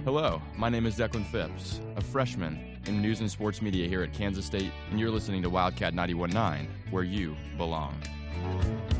Hello, my name is Declan Phipps, a freshman in news and sports media here at Kansas State, and you're listening to Wildcat 91.9, where you belong.